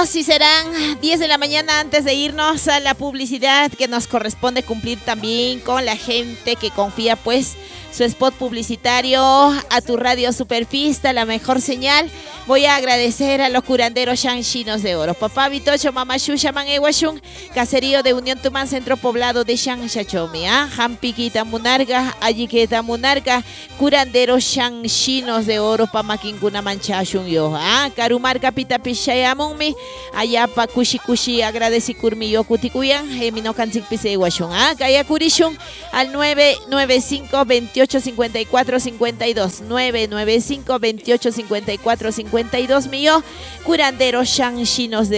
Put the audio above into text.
y serán 10 de la mañana antes de irnos a la publicidad que nos corresponde cumplir también con la gente que confía pues su spot publicitario a tu radio Superpista, la mejor señal. Voy a agradecer a los curanderos Shanchinos de Oro. Papá Vitocho, Mamá Shusha, Man Ewashun, Caserío de Unión Tumán, Centro Poblado de Shanshachomi. Jampiquita Munarga, Alliqueta Munarga, curanderos Shanchinos de Oro, Pamaquincuna Manchashun yo. Carumar Capita Pishayamunmi, allá pa Kushi Kushi, agradeci Curmillo Cuticuyan, Emino Cancic Pise Ewashun. Kaya Curishun al 995 28 54 52 995 28 54 52 mío, curanderos Shanchinos de